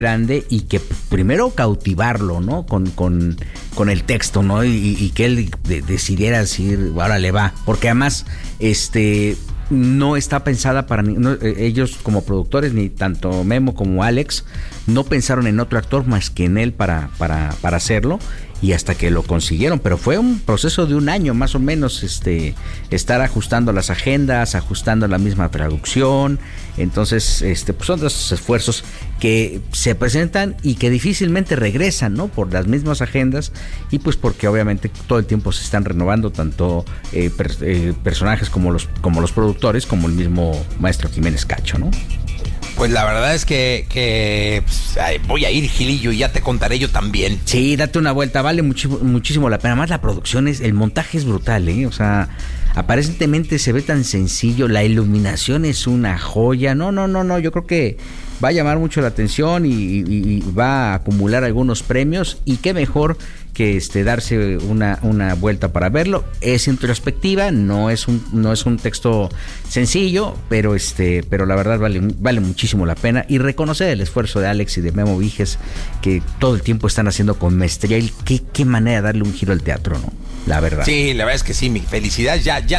grande y que primero cautivarlo, ¿no? Con el texto, ¿no? Y que él decidiera decir, ahora le va. Porque además, no está pensada para ellos como productores, ni tanto Memo como Alex, no pensaron en otro actor más que en él para hacerlo, y hasta que lo consiguieron, pero fue un proceso de un año más o menos, estar ajustando las agendas, ajustando la misma producción. Entonces, pues son esos esfuerzos que se presentan y que difícilmente regresan, ¿no? Por las mismas agendas, y pues porque obviamente todo el tiempo se están renovando tanto personajes como los productores, como el mismo maestro Jiménez Cacho, ¿no? Pues la verdad es que voy a ir, Gilillo, y ya te contaré yo también. Sí, date una vuelta, vale muchísimo la pena. Además, la producción el montaje es brutal, ¿eh? O sea, aparentemente se ve tan sencillo, la iluminación es una joya. No, yo creo que va a llamar mucho la atención y va a acumular algunos premios, y qué mejor que darse una vuelta para verlo. Es introspectiva, no es un texto sencillo, pero la verdad vale muchísimo la pena, y reconocer el esfuerzo de Alex y de Memo Viges, que todo el tiempo están haciendo con maestría, y qué manera de darle un giro al teatro, ¿no? La verdad. Sí, la verdad es que sí, mi felicidad.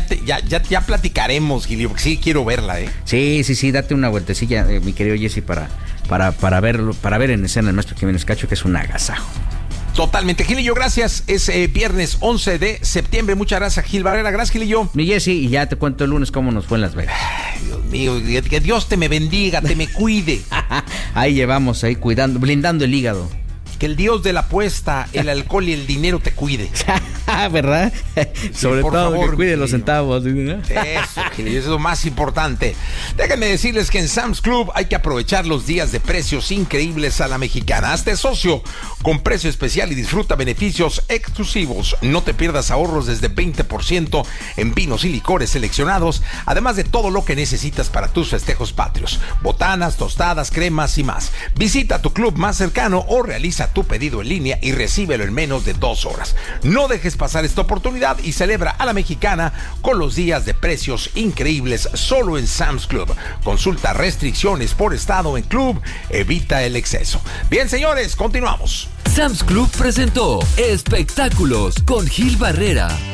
Ya platicaremos, Gilio, porque sí quiero verla, ¿eh? Sí, date una vueltecilla, mi querido Jesse, para ver en escena el maestro Jiménez Cacho, que es un agasajo. Totalmente, Gilillo, gracias. Es viernes 11 de septiembre. Muchas gracias, Gil Barrera. Gracias, Gilillo. Mi Jesse, y ya te cuento el lunes cómo nos fue en Las Vegas. Ay, Dios mío, que Dios te me bendiga, te me cuide. Ahí llevamos, blindando el hígado. Que el Dios de la apuesta, el alcohol y el dinero te cuide. ¿Verdad? Sí, sobre todo, favor, que cuide los centavos. Eso, Gilillo, es lo más importante. Déjenme decirles que en Sam's Club hay que aprovechar los días de precios increíbles a la mexicana. Hazte socio con precio especial y disfruta beneficios exclusivos. No te pierdas ahorros desde 20% en vinos y licores seleccionados, además de todo lo que necesitas para tus festejos patrios: botanas, tostadas, cremas y más. Visita tu club más cercano o realiza tu pedido en línea y recíbelo en menos de 2 horas. No dejes pasar esta oportunidad y celebra a la mexicana con los días de precios increíbles solo en Sam's Club. Consulta restricciones por estado en club, evita el exceso. Bien, señores, continuamos. Sam's Club presentó Espectáculos con Gil Barrera.